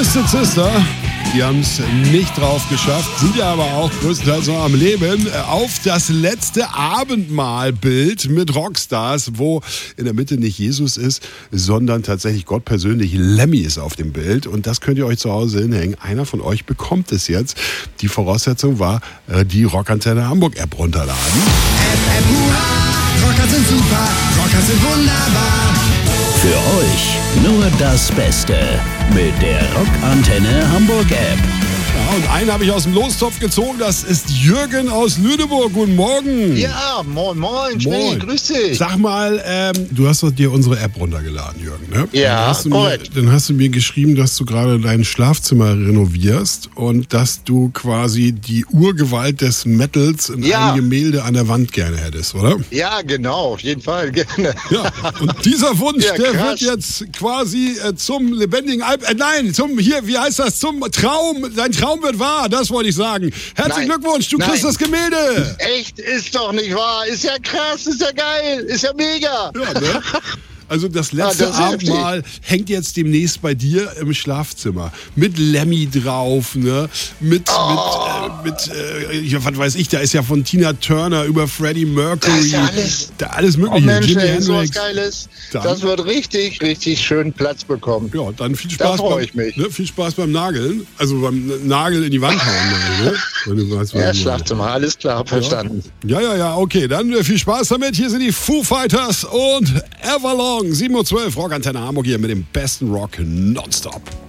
Twisted Sister, die haben es nicht drauf geschafft, sind ja aber auch größtenteils noch am Leben. Auf das letzte Abendmahlbild mit Rockstars, wo in der Mitte nicht Jesus ist, sondern tatsächlich Gott persönlich. Lemmy ist auf dem Bild und das könnt ihr euch zu Hause hinhängen. Einer von euch bekommt es jetzt. Die Voraussetzung war, die Rockantenne Hamburg App runterladen. Rocker sind super, Rocker sind wunderbar. Für euch nur das Beste mit der Rockantenne Hamburg App. Ja, und einen habe ich aus dem Lostopf gezogen, das ist Jürgen aus Lüneburg. Guten Morgen. Ja, moin, Schmäh, grüß dich. Sag mal, du hast doch dir unsere App runtergeladen, Jürgen, ne? Ja, korrekt. Dann hast du mir geschrieben, dass du gerade dein Schlafzimmer renovierst und dass du quasi die Urgewalt des Metals in einem Gemälde an der Wand gerne hättest, oder? Ja, genau, auf jeden Fall, gerne. Ja, und dieser Wunsch, Ja, der krass. wird jetzt quasi zum lebendigen wie heißt das, zum Traum, dein Traum wird wahr, das wollte ich sagen. Herzlichen Nein. Glückwunsch, du kriegst Nein. das Gemälde. Echt, ist doch nicht wahr. Ist ja krass, ist ja geil, ist ja mega. Ja, ne? Also das letzte das ist heftig. Abendmahl hängt jetzt demnächst bei dir im Schlafzimmer. Mit Lemmy drauf, ne? Was weiß ich, da ist ja von Tina Turner über Freddie Mercury. Das ist ja alles. Da alles Oh mögliche. Mensch, Jimi ey, so was Hendrix. Geiles. Dann- Das wird richtig, richtig schön Platz bekommen. Ja, dann viel Da Spaß freu ich mich. Ne, viel Spaß beim Nageln. Also beim Nagel in die Wand hauen. Ne? Wenn du weißt, was Ja, ich meine. Schlafzimmer, alles klar, verstanden. Ja, okay. Dann viel Spaß damit. Hier sind die Foo Fighters und Everlong. 7:12 Uhr, Rockantenne Hamburg hier mit dem besten Rock nonstop.